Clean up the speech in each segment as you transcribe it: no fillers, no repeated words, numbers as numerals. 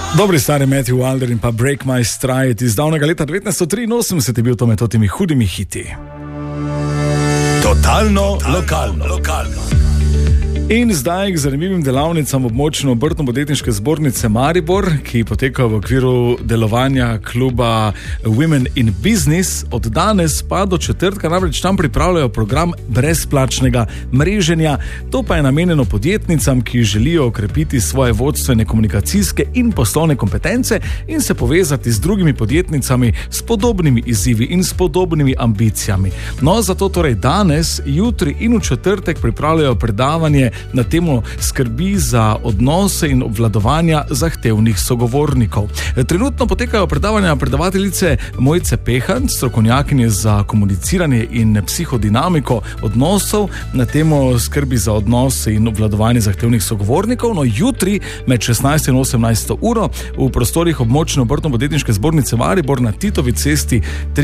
Dobri stari Matthew Wilder in pa Break My Stride iz davnega leta 1983 je bil to med temi hudimi hiti. Totalno lokalno. In zdaj k zanimivim delavnicam območno obrtno-podjetniške zbornice Maribor, ki potekajo v okviru delovanja kluba Women in Business. Od danes pa do četrtka namreč tam pripravljajo program brezplačnega mreženja. To pa je namenjeno podjetnicam, ki želijo okrepiti svoje vodstvene, komunikacijske in poslovne kompetence in se povezati z drugimi podjetnicami s podobnimi izzivi in s podobnimi ambicijami. No, zato torej danes, jutri in v četrtek pripravljajo predavanje na temo skrbi za odnose in obvladovanja zahtevnih sogovornikov. Trenutno potekajo predavanja predavateljice Mojce Pehan, strokovnjakinje za komuniciranje in psihodinamiko odnosov na temo skrbi za odnose in obvladovanje zahtevnih sogovornikov. No, jutri med 16 in 18 uro v prostorih območne obrtno-podjetniške zbornice Maribor na Titovi cesti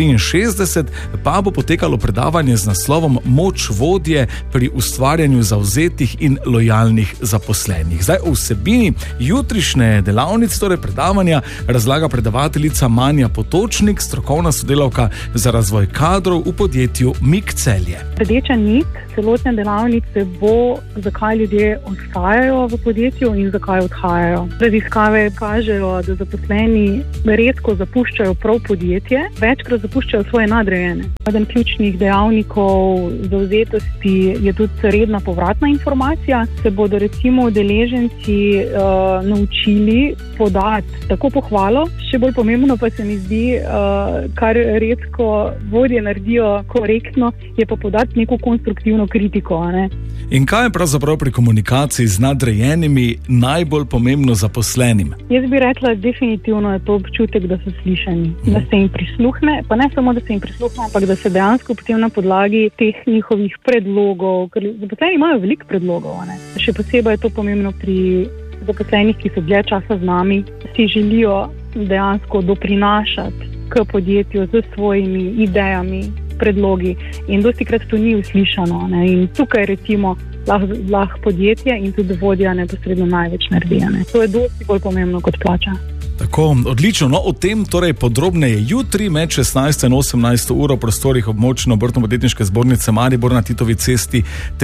63 pa bo potekalo predavanje z naslovom Moč vodje pri ustvarjanju zavzetih in lojalnih zaposlenih. Zdaj o vsebini jutrišnje delavnice, torej predavanja, razlaga predavateljica Manja Potočnik, strokovna sodelavka za razvoj kadrov v podjetju Mik Celje. Rdeča nit celotne delavnice bo, zakaj ljudje ostajajo v podjetju in zakaj odhajajo. Raziskave kažejo, da zaposleni redko zapuščajo prav podjetje, večkrat zapuščajo svoje nadrejene. Eden ključnih dejavnikov zavzetosti je tudi redna povratna informacija. Se bodo recimo udeleženci naučili podati tako pohvalo, še bolj pomembno pa se mi zdi, kar redko vodje naredijo korektno, je pa podati neko konstruktivno kritiko. Ne? In kaj je pravzaprav pri komunikaciji z nadrejenimi najbolj pomembno zaposlenim? Jaz bi rekla, definitivno je to občutek, da so slišani, da se jim prisluhne, pa ne samo, da se jim prisluhne, ampak da se dejansko potem na podlagi teh njihovih predlogov, ker zaposleni imajo veliko predlogov, ne? Še posebej je to pomembno pri zaposlenih, ki so dlje časa z nami, si želijo dejansko doprinašati k podjetju z svojimi idejami, predlogi in dostikrat to ni uslišano. Ne? In tukaj recimo lahko podjetje in tudi vodja neposredno največ naredijo. Ne? To je dosti bolj pomembno kot plača. Tako, odlično. No, o tem torej podrobneje jutri med 16 in 18 uro v prostorih območne obrtno-podjetniške zbornice Maribor na Titovi cesti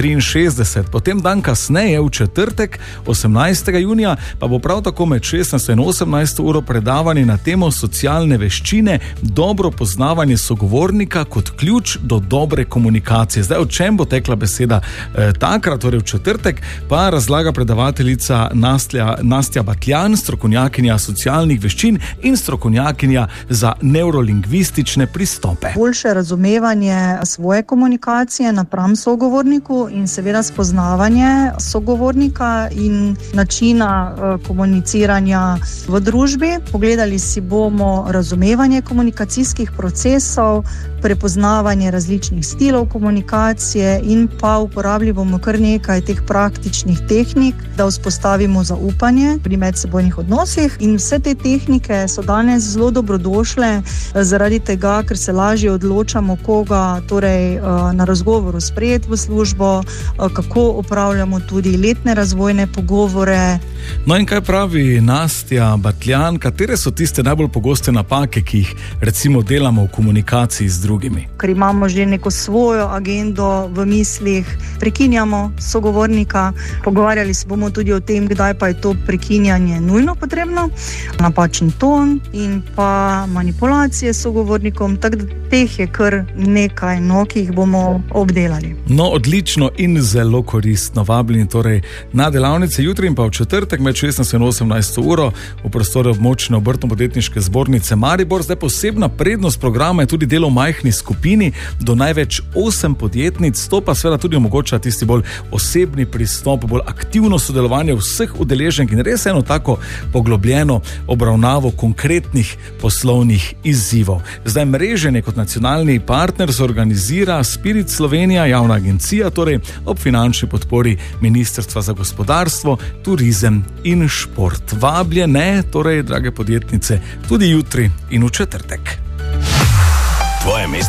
63. Potem dan kasneje, v četrtek, 18. junija, pa bo prav tako med 16 in 18 uro predavanje na temo socialne veščine, dobro poznavanje sogovornika kot ključ do dobre komunikacije. Zdaj, o čem bo tekla beseda takrat, torej v četrtek, pa razlaga predavateljica Nastja Batljan, strokovnjakinja socialnih veščin in strokovnjakinja za neurolingvistične pristope. Boljše razumevanje svoje komunikacije napram sogovorniku in seveda spoznavanje sogovornika in načina komuniciranja v družbi. Pogledali si bomo razumevanje komunikacijskih procesov, prepoznavanje različnih stilov komunikacije in pa uporabili bomo kar nekaj teh praktičnih tehnik, da vzpostavimo zaupanje pri medsebojnih odnosih. In vse te tehnike so danes zelo dobrodošle zaradi tega, ker se lažje odločamo, koga torej na razgovoru sprejeti v službo, kako opravljamo tudi letne razvojne pogovore. No in kaj pravi Nastja Batljan, katere so tiste najbolj pogoste napake, ki jih recimo delamo v komunikaciji z drugimi? Ker imamo že neko svojo agendo v mislih, prekinjamo sogovornika, pogovarjali se bomo tudi o tem, kdaj pa je to prekinjanje nujno potrebno, napačen ton in pa manipulacije s sogovornikom, tako da teh je kar nekaj, ki jih bomo obdelali. No, odlično in zelo koristno. Vabljeni torej na delavnice jutri in pa v četrtek med 16 in 18 uro v prostoru območne obrtno-podjetniške zbornice Maribor. Zdaj posebna prednost programa je tudi delo v majhni skupini do največ 8 podjetnic. To pa seveda tudi omogoča tisti bolj osebni pristop, bolj aktivno sodelovanje vseh udeleženk in res eno tako poglobljeno obravnavo konkretnih poslovnih izzivov. Zdaj mreženje kot nacionalni partner se organizira Spirit Slovenija, javna agencija, torej ob finančni podpori Ministrstva za gospodarstvo, turizem in šport. Vabljene, torej, drage podjetnice, tudi jutri in v četrtek. Tvoje mesto.